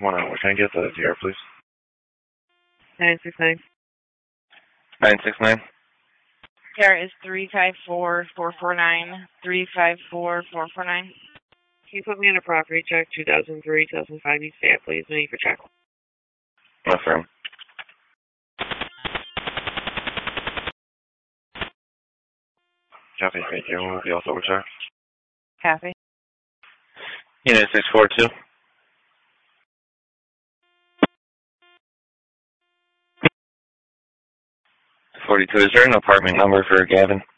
1 hour. Can I get the DR, please? 969. 969. TR is 354449. 354449. Can you put me on a property check, 2003, 2005 East State, please? Waiting for check. No, sir. Copy, thank you. What was the also overcharge? Copy. Unit 642. 42, is there an apartment number for Gavin?